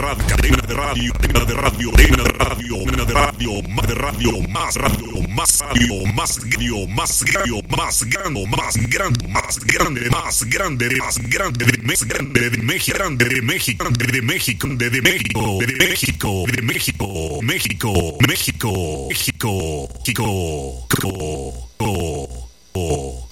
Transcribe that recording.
cadena de radio, cadena de radio, cadena de radio, cadena de radio, más de radio, más radio, más radio, más radio, más radio, más grande, más grande, más grande, más grande, más grande, más grande de México, grande de México, grande de México, de México, de México, de México, México, México, México, México, México.